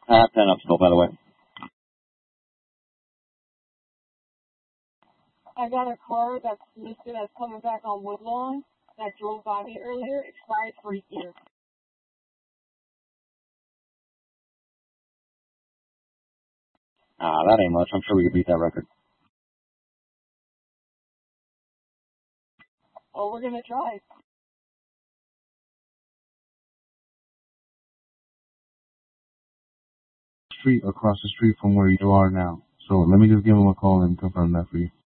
I have 10 up still, by the way. I got a car that's listed as coming back on Woodlawn that drove by me earlier. Expired for a year. That ain't much. I'm sure we could beat that record. Oh, we're gonna try. Street across the street from where you are now. So let me just give him a call and confirm that for you.